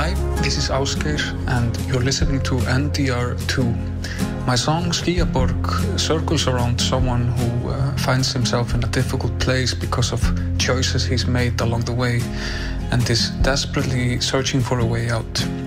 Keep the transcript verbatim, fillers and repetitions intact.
Hi, this is Ásgeir and you're listening to N D R two. My song Skýjaborg circles around someone who uh, finds himself in a difficult place because of choices he's made along the way and is desperately searching for a way out.